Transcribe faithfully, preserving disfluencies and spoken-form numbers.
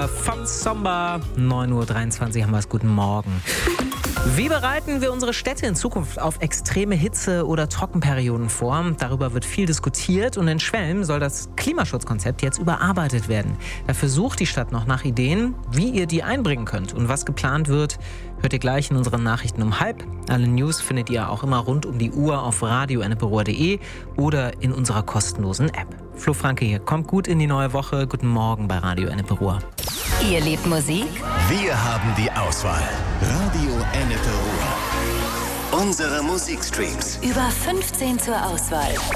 Uhr von Sommer. neun Uhr dreiundzwanzig haben wir es. Guten Morgen. Wie bereiten wir unsere Städte in Zukunft auf extreme Hitze- oder Trockenperioden vor? Darüber wird viel diskutiert und in Schwelm soll das Klimaschutzkonzept jetzt überarbeitet werden. Dafür sucht die Stadt noch nach Ideen, wie ihr die einbringen könnt. Und was geplant wird, hört ihr gleich in unseren Nachrichten um halb. Alle News findet ihr auch immer rund um die Uhr auf radio enneperuhr punkt de oder in unserer kostenlosen App. Flo Franke hier, kommt gut in die neue Woche. Guten Morgen bei Radio Enneperuhr. Ihr liebt Musik? Wir haben die Auswahl. Radio Enneperuhr. Unsere Musikstreams. Über fünfzehn zur Auswahl.